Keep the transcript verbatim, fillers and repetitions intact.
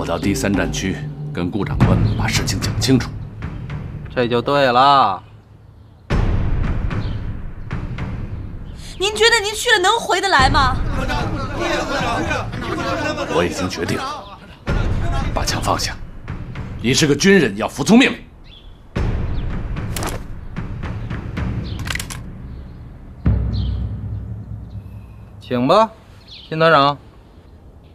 到第三战区，跟顾长官把事情讲清楚。 这就对了。 您觉得您去了能回得来吗？ 我已经决定了，把枪放下。你是个军人，要服从命令。 请吧，金团长。